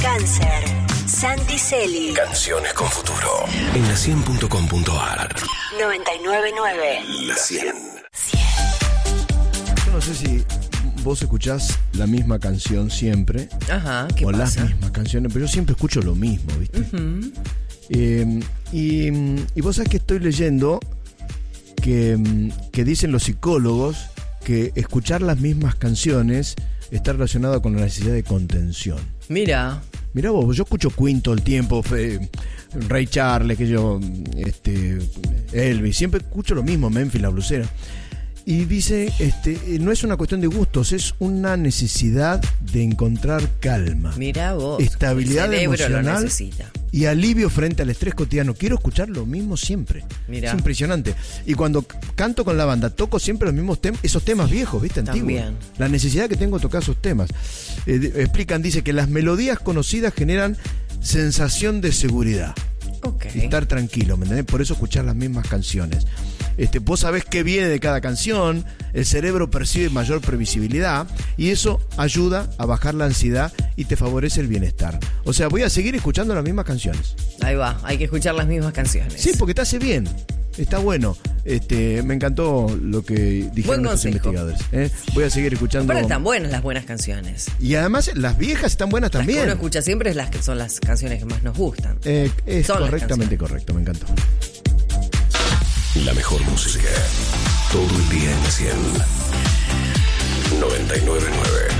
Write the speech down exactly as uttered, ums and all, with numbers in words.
Cáncer, Santi Celi. Canciones con futuro. En la cien punto com punto ar. noventa y nueve punto nueve. La cien. Yo no sé si vos escuchás la misma canción siempre. Ajá, ¿qué o pasa? las mismas canciones, pero yo siempre escucho lo mismo, ¿viste? Uh-huh. Eh, y, y vos sabés que estoy leyendo que, que dicen los psicólogos que escuchar las mismas canciones está relacionado con la necesidad de contención. Mira. Mirá vos, yo escucho Queen todo el tiempo, eh, Ray Charles, que yo, este, Elvis, siempre escucho lo mismo, Memphis, la blusera. Y dice, este, no es una cuestión de gustos, es una necesidad de encontrar calma. Mirá vos. Estabilidad el cerebro emocional lo necesita. Y alivio frente al estrés cotidiano. Quiero escuchar lo mismo siempre. Mirá. Es impresionante. Y cuando canto con la banda, toco siempre los mismos temas, esos temas viejos, ¿viste? Antiguos. También. La necesidad que tengo de tocar esos temas. Eh, de, explican, dice que las melodías conocidas generan sensación de seguridad. Ok. Y estar tranquilo, ¿me entendés? Por eso escuchar las mismas canciones. Este, vos sabés qué viene de cada canción, el cerebro percibe mayor previsibilidad y eso ayuda a bajar la ansiedad y te favorece el bienestar. O sea, voy a seguir escuchando las mismas canciones. Ahí va, hay que escuchar las mismas canciones. Sí, porque te hace bien. Está bueno. Este, me encantó lo que dijeron los investigadores. ¿eh? Voy a seguir escuchando. Pero están buenas las buenas canciones. Y además las viejas están buenas también. Las que uno escucha siempre es las que son las canciones que más nos gustan. Eh, es son correctamente correcto, me encantó. La mejor música. Todo el día en la cien. noventa y nueve punto nueve.